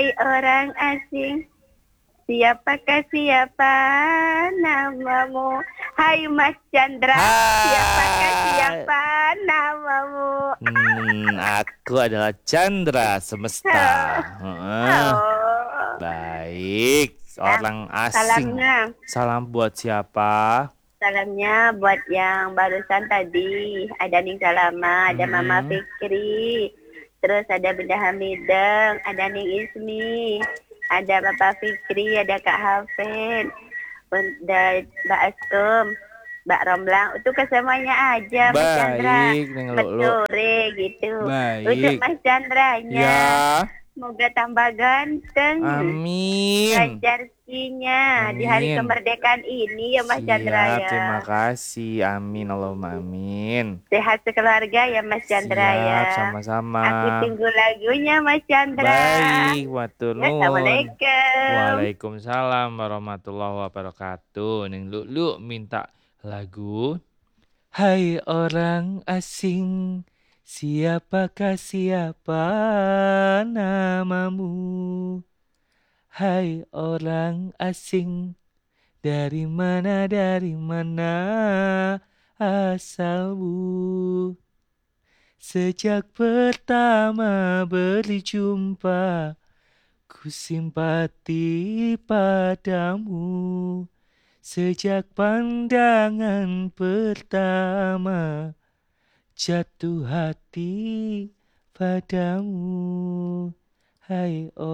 Orang asing, siapa namamu? Hai Mas Chandra, siapakah Hai. siapa namamu? Aku adalah Chandra Semesta. Heeh. Oh, Baik, nah, orang asing. salamnya, Salam buat siapa? salamnya buat yang barusan tadi. Ada Ning Salama, ada Mama Mm-mm. Fikri, terus ada Bunda Hamideng, ada Ning Ismi, ada Bapak Fikri, ada Kak Hafid, dan Mbak Astum, Mbak Romlang, untuk kesemuanya aja Mas Chandra. Baik, Neng Selamat Lulu. sore gitu. Untuk Baik. Mas Chandranya, Ya, semoga tambah ganteng. amin. Lancar rezekinya di hari Amin. kemerdekaan ini ya Mas Chandra Siap, ya. terima kasih. Amin, Allahumma amin. Sehat sekeluarga ya Mas Chandra Siap, ya. sama-sama. Aku tunggu lagunya Mas Chandra. Baik, matur Ya, nuwun. Assalamualaikum. Waalaikumsalam warahmatullahi wabarakatuh. Neng Lulu minta lagu. Hai orang asing, siapa namamu? Hai orang asing, dari mana asalmu? Sejak pertama berjumpa, ku simpati padamu. Sejak pandangan pertama, jatuh hati padamu. Hai